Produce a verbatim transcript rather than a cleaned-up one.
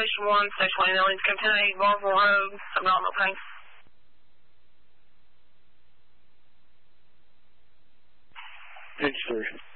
Station one, Station one, Ellington, ten eight, Barnville Road, abdominal pain. Page three.